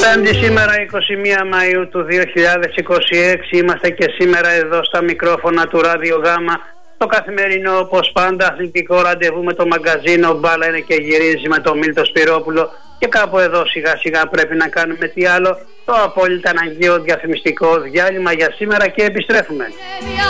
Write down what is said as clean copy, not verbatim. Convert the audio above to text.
Πέμπτη σήμερα 21 Μαΐου του 2026 είμαστε και σήμερα εδώ στα μικρόφωνα του Ράδιο Γάμα. Το καθημερινό, όπως πάντα, αθλητικό ραντεβού με το μαγκαζίνο Μπάλα είναι και γυρίζει με τον Μίλτο Σπυρόπουλο. Και κάπου εδώ σιγά σιγά πρέπει να κάνουμε τι άλλο, το απόλυτα αναγκαίο διαφημιστικό διάλειμμα για σήμερα και επιστρέφουμε.